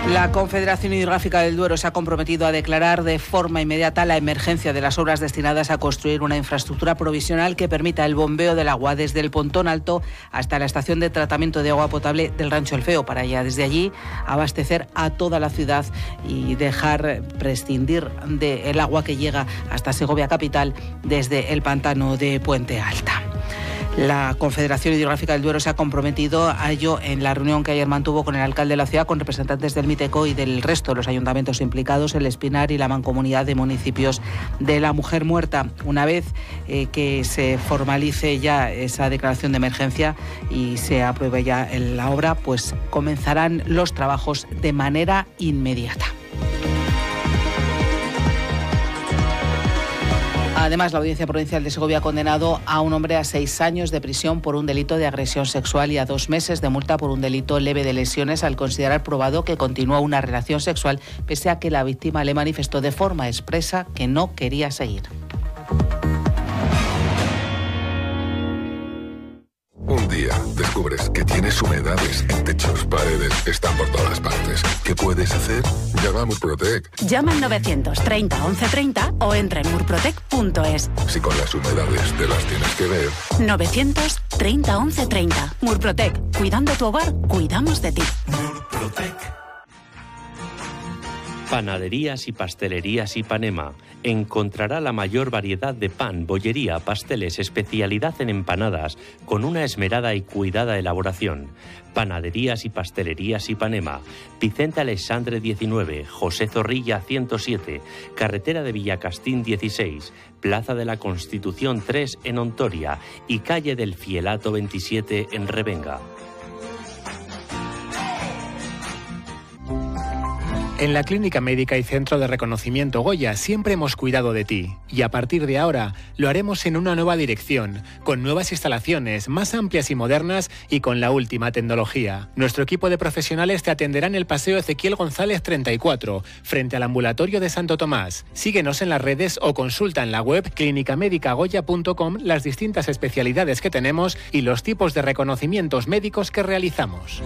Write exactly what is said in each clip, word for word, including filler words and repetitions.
La Confederación Hidrográfica del Duero se ha comprometido a declarar de forma inmediata la emergencia de las obras destinadas a construir una infraestructura provisional que permita el bombeo del agua desde el Pontón Alto hasta la estación de tratamiento de agua potable del Rancho El Feo, para ya desde allí abastecer a toda la ciudad y dejar prescindir del agua que llega hasta Segovia capital desde el pantano de Puente Alta. La Confederación Hidrográfica del Duero se ha comprometido a ello en la reunión que ayer mantuvo con el alcalde de la ciudad, con representantes del Miteco y del resto de los ayuntamientos implicados, el Espinar y la Mancomunidad de Municipios de la Mujer Muerta. Una vez eh, que se formalice ya esa declaración de emergencia y se apruebe ya la obra, pues comenzarán los trabajos de manera inmediata. Además, la Audiencia Provincial de Segovia ha condenado a un hombre a seis años de prisión por un delito de agresión sexual y a dos meses de multa por un delito leve de lesiones, al considerar probado que continuó una relación sexual pese a que la víctima le manifestó de forma expresa que no quería seguir. Un día descubres que tienes humedades en techos, paredes, están por todas partes. ¿Qué puedes hacer? Llama a Murprotec. Llama al novecientos treinta once treinta o entra en murprotec punto es. Si con las humedades te las tienes que ver. novecientos treinta once treinta. Murprotec. Cuidando tu hogar, cuidamos de ti. Murprotec. Panaderías y pastelerías Ipanema. Encontrará la mayor variedad de pan, bollería, pasteles, especialidad en empanadas, con una esmerada y cuidada elaboración. Panaderías y pastelerías Ipanema. Vicente Alexandre diecinueve, José Zorrilla ciento siete, carretera de Villacastín dieciséis, Plaza de la Constitución tres en Ontoria y calle del Fielato veintisiete en Revenga. En la Clínica Médica y Centro de Reconocimiento Goya siempre hemos cuidado de ti, y a partir de ahora lo haremos en una nueva dirección, con nuevas instalaciones más amplias y modernas y con la última tecnología. Nuestro equipo de profesionales te atenderá en el Paseo Ezequiel González treinta y cuatro, frente al ambulatorio de Santo Tomás. Síguenos en las redes o consulta en la web clínica médica goya punto com las distintas especialidades que tenemos y los tipos de reconocimientos médicos que realizamos.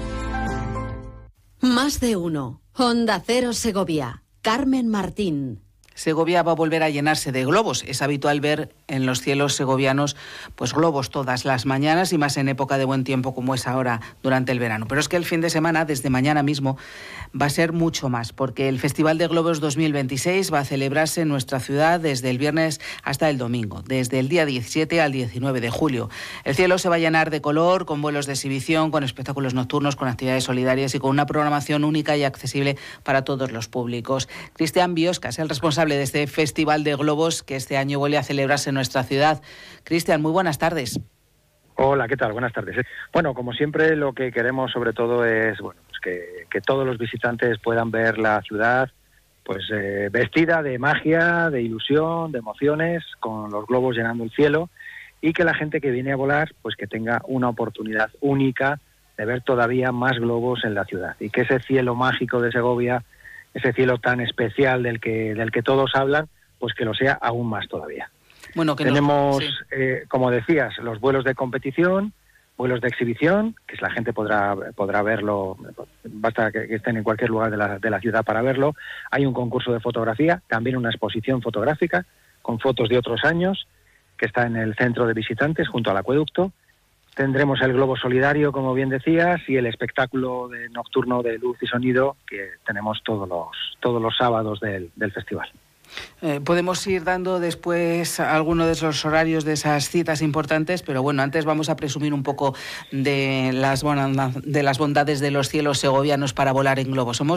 Más de uno. Onda Cero Segovia. Carmen Martín. Segovia va a volver a llenarse de globos. Es habitual ver en los cielos segovianos pues globos todas las mañanas y más en época de buen tiempo como es ahora durante el verano. Pero es que el fin de semana, desde mañana mismo, va a ser mucho más, porque el Festival de Globos dos mil veintiséis va a celebrarse en nuestra ciudad desde el viernes hasta el domingo, desde el día diecisiete al diecinueve de julio. El cielo se va a llenar de color, con vuelos de exhibición, con espectáculos nocturnos, con actividades solidarias y con una programación única y accesible para todos los públicos. Cristian Bioscas, el responsable de este Festival de Globos que este año vuelve a celebrarse en nuestra ciudad. Cristian, muy buenas tardes. Hola, ¿qué tal? Buenas tardes. Bueno, como siempre, lo que queremos sobre todo es bueno, pues que, que todos los visitantes puedan ver la ciudad pues eh, vestida de magia, de ilusión, de emociones, con los globos llenando el cielo, y que la gente que viene a volar pues que tenga una oportunidad única de ver todavía más globos en la ciudad, y que ese cielo mágico de Segovia, ese cielo tan especial del que del que todos hablan, pues que lo sea aún más todavía. Bueno, que tenemos, no, sí. eh, como decías, los vuelos de competición, vuelos de exhibición, que la gente podrá podrá verlo, basta que, que estén en cualquier lugar de la, de la ciudad para verlo. Hay un concurso de fotografía, también una exposición fotográfica con fotos de otros años, que está en el centro de visitantes junto al acueducto. Tendremos el globo solidario, como bien decías, y el espectáculo de nocturno de luz y sonido que tenemos todos los todos los sábados del, del festival. Eh, podemos ir dando después algunos de esos horarios de esas citas importantes, pero bueno, antes vamos a presumir un poco de las, de las bondades de los cielos segovianos para volar en globo. Somos